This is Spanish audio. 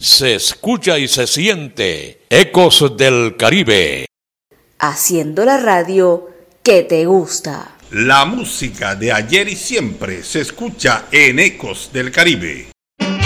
se escucha y se siente Ecos del Caribe. Haciendo la radio que te gusta. La música de ayer y siempre se escucha en Ecos del Caribe.